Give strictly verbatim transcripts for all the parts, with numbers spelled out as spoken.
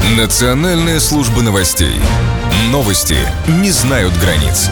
Национальная служба новостей. Новости не знают границ.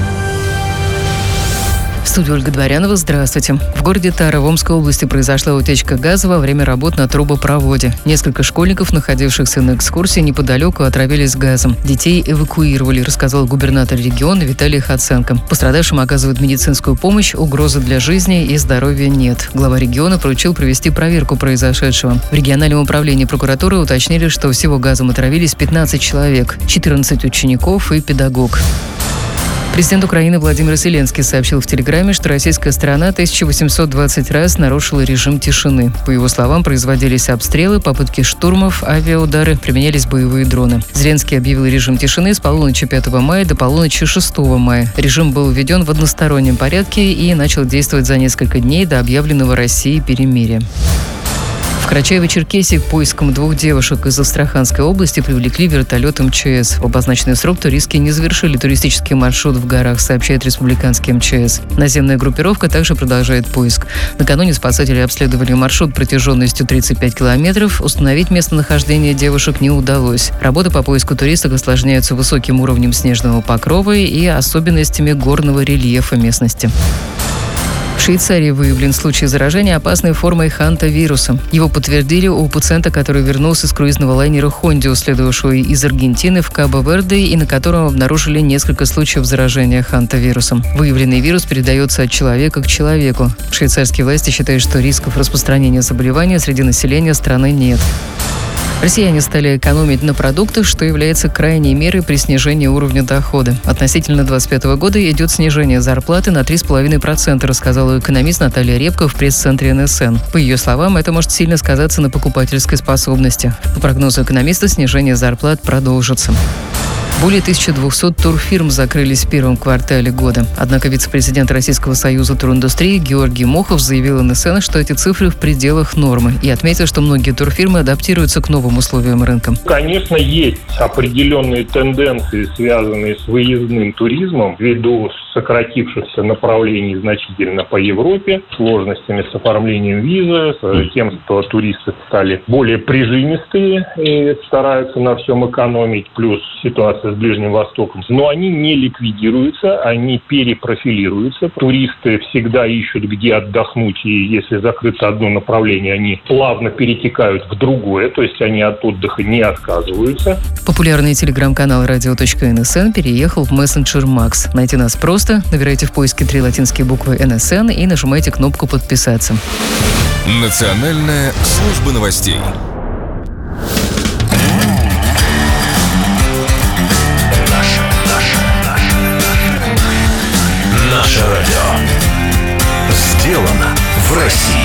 В студии Ольга Дворянова. Здравствуйте. В городе Тара в Омской области произошла утечка газа во время работ на трубопроводе. Несколько школьников, находившихся на экскурсии неподалеку, отравились газом. Детей эвакуировали, рассказал губернатор региона Виталий Хаценко. Пострадавшим оказывают медицинскую помощь, угрозы для жизни и здоровья нет. Глава региона поручил провести проверку произошедшего. В региональном управлении прокуратуры уточнили, что всего газом отравились пятнадцать человек, четырнадцать учеников и педагог. Президент Украины Владимир Зеленский сообщил в Телеграме, что российская сторона тысяча восемьсот двадцать раз нарушила режим тишины. По его словам, производились обстрелы, попытки штурмов, авиаудары, применялись боевые дроны. Зеленский объявил режим тишины с полуночи пятого мая до полуночи шестого мая. Режим был введен в одностороннем порядке и начал действовать за несколько дней до объявленного Россией перемирия. В Карачаево-Черкесии к поискам двух девушек из Астраханской области привлекли вертолет эм че эс. В обозначенный срок туристки не завершили туристический маршрут в горах, сообщает республиканский эм че эс. Наземная группировка также продолжает поиск. Накануне спасатели обследовали маршрут протяженностью тридцать пять километров. Установить местонахождение девушек не удалось. Работы по поиску туристок осложняются высоким уровнем снежного покрова и особенностями горного рельефа местности. В Швейцарии выявлен случай заражения опасной формой хантавируса. Его подтвердили у пациента, который вернулся с круизного лайнера «Хондио», следовавшего из Аргентины в Кабо-Верде, и на котором обнаружили несколько случаев заражения хантавирусом. Выявленный вирус передается от человека к человеку. Швейцарские власти считают, что рисков распространения заболевания среди населения страны нет. Россияне стали экономить на продуктах, что является крайней мерой при снижении уровня дохода. Относительно двадцать пятого года идет снижение зарплаты на три целых пять десятых процента, рассказала экономист Наталья Репко в пресс-центре эн эс эн. По ее словам, это может сильно сказаться на покупательской способности. По прогнозу экономиста, снижение зарплат продолжится. Более тысячи двухсот турфирм закрылись в первом квартале года. Однако вице-президент Российского союза туриндустрии Георгий Мохов заявил эн эс эн, что эти цифры в пределах нормы, и отметил, что многие турфирмы адаптируются к новым условиям рынка. Конечно, есть определенные тенденции, связанные с выездным туризмом, ввиду сократившихся направлений значительно по Европе, сложностями с оформлением визы, с тем, что туристы стали более прижимистые и стараются на всем экономить, плюс ситуация с Ближним Востоком. Но они не ликвидируются, они перепрофилируются. Туристы всегда ищут, где отдохнуть, и если закрыто одно направление, они плавно перетекают в другое, то есть они от отдыха не отказываются. Популярный телеграм-канал радио точка эн эс эн переехал в мессенджер Макс. Найти нас просто. Набирайте в поиске три латинские буквы эн эс эн и нажимайте кнопку «Подписаться». Национальная служба новостей. Наше радио сделано в России.